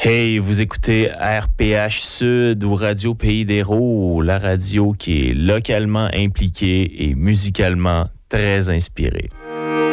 Hey, vous écoutez RPH Sud ou Radio Pays d'Hérault, la radio qui est localement impliquée et musicalement très inspirée.